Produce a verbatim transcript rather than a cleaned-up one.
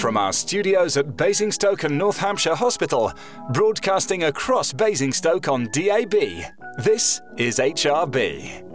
From our studios at Basingstoke and North Hampshire Hospital, broadcasting across Basingstoke on D A B, this is H R B.